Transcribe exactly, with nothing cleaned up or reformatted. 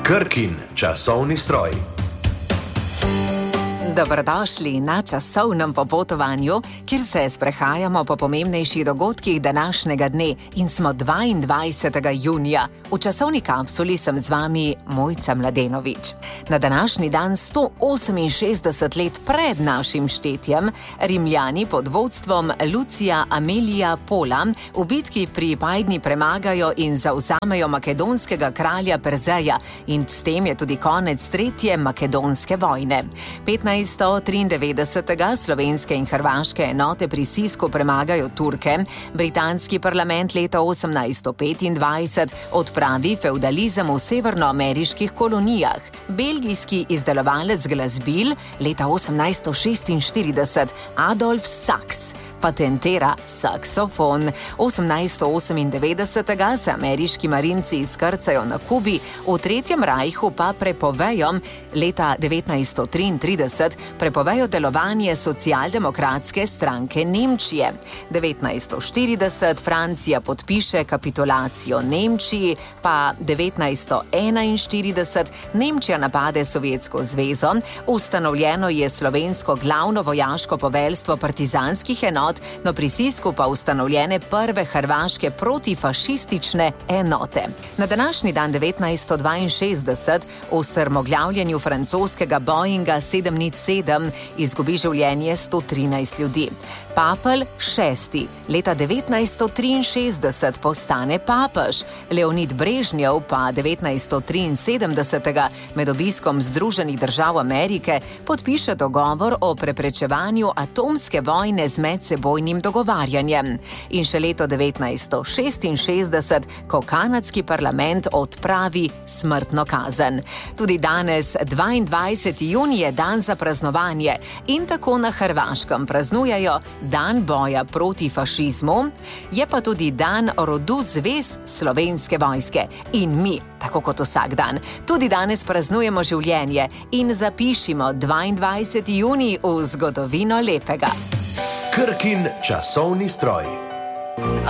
Krkin časovni stroj. Dobrodošli na časovnem popotovanju, kjer se sprehajamo po pomembnejših dogodkih današnjega dne in smo dvaindvajsetega junija. V časovni kapsuli sem z vami Mojca Mladenovič. Na današnji dan sto oseminšestdeset let pred našim štetjem Rimljani pod vodstvom Lucija Amelija Pola v bitki pri Pajdni premagajo in zavzamejo makedonskega kralja Perzeja in s tem je tudi konec tretje makedonske vojne. petnajststo triindevetdesetega slovenske in hrvaške enote pri Sisku premagajo Turke, britanski parlament leta osemnajststo petindvajset odpravi fevdalizem v severnoameriških kolonijah, belgijski izdelovalec glasbil leta osemnajststo šestinštirideset Adolf Sachs patentira saksofon. osemnajststo osemindevetdesetega se ameriški marinci izkrcajo na Kubi, v Tretjem rajhu pa prepovejo, leta devetnajststo triintrideset, prepovejo delovanje socialdemokratske stranke Nemčije. devetnajststo štirideset Francija podpiše kapitulacijo Nemčiji, pa devetnajststo enainštirideset Nemčija napade Sovjetsko zvezo, ustanovljeno je slovensko glavno vojaško poveljstvo partizanskih enot, no pri Sisku pa ustanovljene prve hrvaške protifašistične enote. Na današnji dan devetnajststo dvainšestdeset v strmoglavljenju francoskega Boeinga sedem nič sedem izgubi življenje sto trinajst ljudi. Papež šesti leta devetnajststo triinšestdeset postane papež. Leonid Brežnjev pa devetnajststo triinsedemdesetega med obiskom Združenih držav Amerike podpiše dogovor o preprečevanju atomske vojne z medsebojnim dogovarjanjem. In še leto devetnajststo šestinšestdeset, ko kanadski parlament odpravi smrtno kazen. Tudi danes, dvaindvajseti junij, je dan za praznovanje in tako na Hrvaškem praznujejo dan boja proti fašizmu, je pa tudi dan rodu zvez Slovenske vojske. In mi, tako kot vsak dan, tudi danes praznujemo življenje in zapišimo dvaindvajseti junij v zgodovino lepega. Krkin časovni stroj.